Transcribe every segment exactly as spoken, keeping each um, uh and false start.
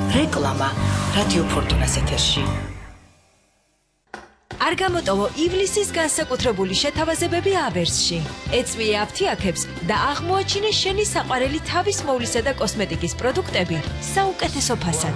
რეკლამა რადიო ფორტუნას ეთერში. არ გამოტოვო ივლისის განსაკუთრებული შეთავაზებები ავერსში. ეწვიე აფთიაქებს და აღმოაჩინე შენი საყვარელი თავის მოვლისა და კოსმეტიკის პროდუქტები საუკეთესო ფასად.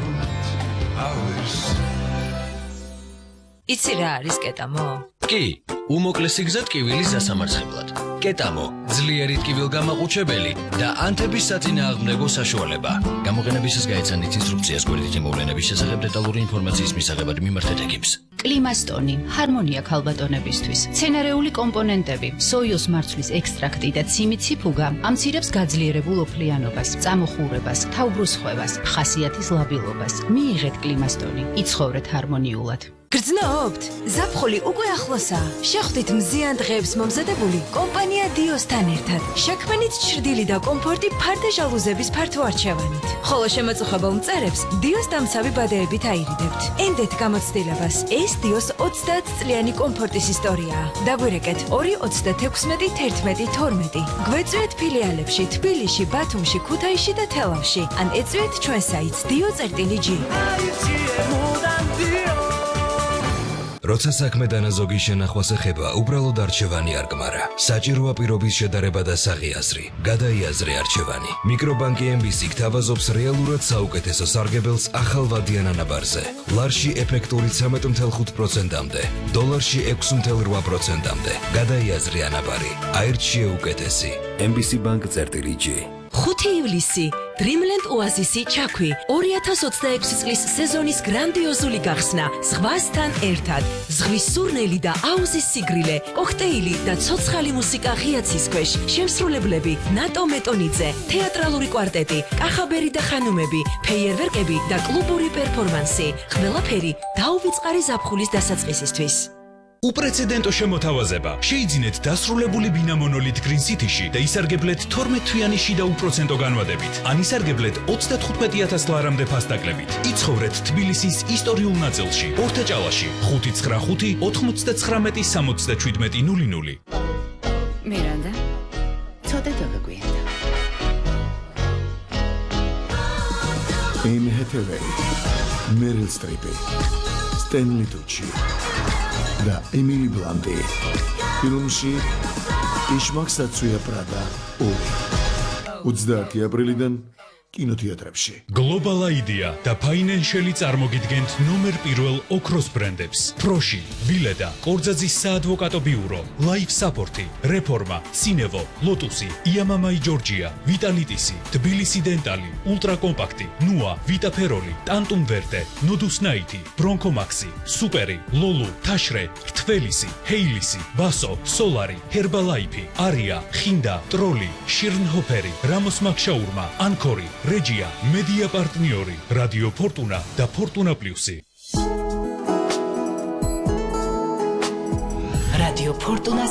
იცი რა არის კეტამო? კი, უმოკლესი გზა ტკივილის დასამარცხებლად. კეტამო, ძლიერი ტკივილგამაყუჩებელი და ანთების საწინააღმდეგო საშუალება. გამოყენებისას გაეცანით ინსტრუქციას გვერდითი მოვლენების შესახებ დეტალური ინფორმაციის მისაღებად მიმართეთ ეკიპს. კლიმასტონი, ჰარმონია ქალბატონებისთვის. მცენარეული კომპონენტები, სოიოს მარცვლის ექსტრაქტი და ციმიციფუგა ამცირებს გაძლიერებულ ოფლიანობას, წამოხურებას, თავბრუსხვევას, ხასიათის ლაბილობას. მიიღეთ კლიმასტონი, იცხოვრეთ ჰარმონიულად. გრძნობთ? ზაფხული უკვე ახლოსაა. შეხვდით მზიან დღეებს მომზადებული კომპანია დიოსთან ერთად. შექმნით ჩრდილი და კომფორტი ფარდე ჟალუზების ფართო არჩევანით. ხოლო შემაწუხებელ მწერებს დიოს დამცავი ბადეებით აირიდებთ. ენდეთ გამოცდილებას. ეს დიოს ოცდაათ წლიანი კომფორტის ისტორიაა. დაგვირეკეთ ორი ოცდათექვსმეტი თერთმეტი თორმეტი. გვეწვიეთ ფილიალებში თბილისში, ბათუმში, ქუთაისში და თელავში. ან ეწვიეთ ჩვენ საიტს dio.gi. როცა საქმე დანაზოგი შენახვას ეხება, უბრალოდ არჩევანი არ გმარა. საჭიროა პირობის შედარება და საღიაზრი. გადაიაზრე არჩევანი. მიკრობანკი ემ ბი სი გთავაზობს რეალურად საუკეთესო სარგებელს ახალვადიან ანაბარზე. ლარში ეფექტურით სამი წუთი ხუთი პროცენტამდე, დოლარში ექვსი წუთი რვა პროცენტამდე. გადაიაზრე ანაბარი. აირჩიე უკეთესი. ემ ბი სი Bank წერტილი ჯი. ხუთი ივლისი Dreamland Oasis-ი ჩაქვი ორი ათას ოცდაექვსი წლის სეზონის გრანდიოზული გახსნა ზღვასთან ერთად. ზღვის სურნელი და აუზის სიგრილე, კოქტეილი და ცოცხალი მუსიკა ღიაცის ქვეშ. შემსრულებლები ნატო მეტონიძე, თეატრალური კვარტეტი, კახაბერი და ხანუმები, ფეიერვერკები და კლუბური პერფორმანსი. ყველაფერი დაუვიწყარი ზაფხულის დასაწყისისთვის. უპრეცედენტო შემოთავაზება. შეიძინეთ დასრულებული ბინა მონოლით Green City-ში და ისარგებლეთ თორმეტ თვიანი შიდა უპროცენტო განვადებით. ან ისარგებლეთ ოცდათხუთმეტი ათას დოლარამდე ფასდაკლებით. იცხოვრეთ თბილისის ისტორიულ ნაწილში, ორთაჭალაში, ხუთი ცხრა ხუთი ოთხმოცდათხრამეტი სამოცდაშვიდმეტი ნული ნული. მირანდა, ცოტა დაგაგვიანდა. Anne Hathaway, Meryl Streep, Stanley Tucci და ემილი ბლანტი. ფილმში იშმაკსაცუია პრადა ორი. ოცდაათი აპრილიდან კინოთეატრებში. Global Idea და Financial-ი წარმოგიდგენთ ნომერ პირველ ოქროს ბრენდებს. Proshi, Vileda, კორძაძის საადვოკატო ბიურო, Life Support-ი, Reforma, Sinevo, Lotus-ი, Iamamai Georgia, Vitalitisi, Tbilisi Dentali, Ultra Compact-ი, Nua, Vita Feroli, Tantum Verde, Nodus Night-ი, Bronco Maxi, Superi, Lolu, Tashre, Rtvelisi, Heilisi, Baso, Solari, Herbalife-ი, Aria, Xinda, Trolli, Shirnhoperi, Ramos Makshaurma, Ancori, Regia, Media Partniori, Radio Fortuna და Fortuna Plus-ი. რადიო ფორტუნას